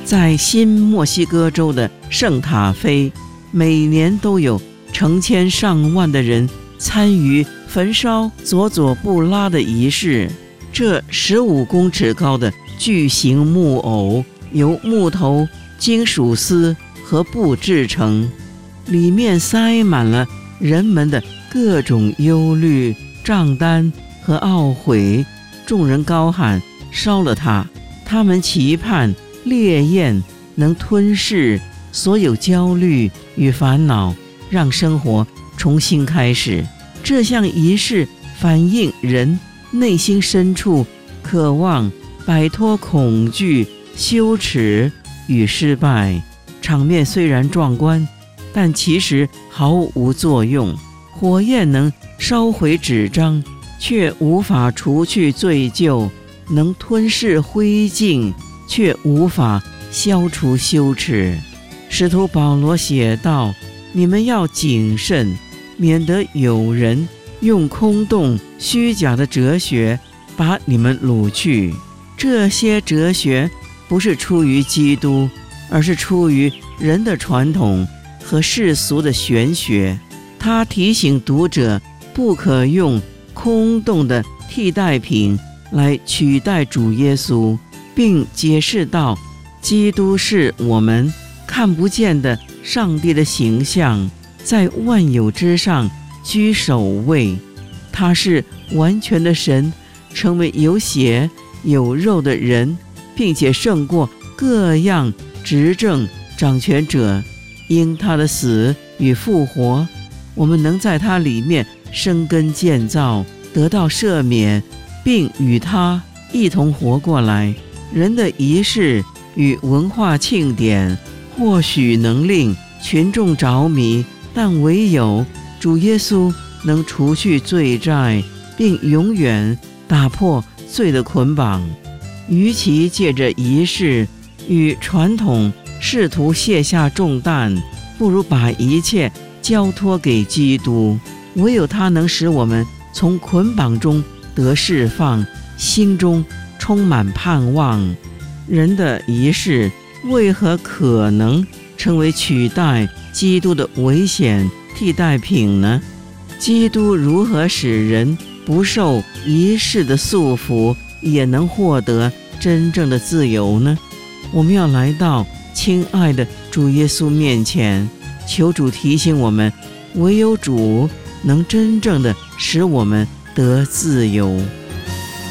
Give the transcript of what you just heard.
在新墨西哥州的圣塔菲，每年都有成千上万的人参与焚烧佐佐布拉的仪式。这15公尺高的巨型木偶由木头、金属丝和布制成，里面塞满了人们的各种忧虑、账单和懊悔。众人高喊：烧了它！他们期盼烈焰能吞噬所有焦虑与烦恼，让生活重新开始。这项仪式反映人内心深处渴望摆脱恐惧、羞耻与失败。场面虽然壮观，但其实毫无作用。火焰能烧毁纸张，却无法除去罪疚；能吞噬灰烬，却无法消除羞耻。使徒保罗写道：你们要谨慎，免得有人用空洞虚假的哲学把你们掳去。这些哲学不是出于基督，而是出于人的传统和世俗的玄学。他提醒读者不可用空洞的替代品来取代主耶稣，并解释道：基督是我们看不见的上帝的形象，在万有之上居首位。他是完全的神，成为有血有肉的人，并且胜过各样执政掌权者。因他的死与复活，我们能在他里面生根建造，得到赦免，并与他一同活过来。人的仪式与文化庆典或许能令群众着迷，但唯有主耶稣能除去罪债，并永远打破罪的捆绑。与其借着仪式与传统试图卸下重担，不如把一切交托给基督。唯有他能使我们从捆绑中得释放，心中充满盼望。人的仪式为何可能成为取代基督的危险替代品呢？基督如何使人不受仪式的束缚，也能获得真正的自由呢？我们要来到亲爱的主耶稣面前，求主提醒我们，唯有主能真正的使我们得自由。